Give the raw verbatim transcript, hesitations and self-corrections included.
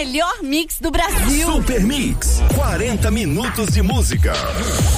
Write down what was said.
melhor mix do Brasil. Super Mix, quarenta minutos de música.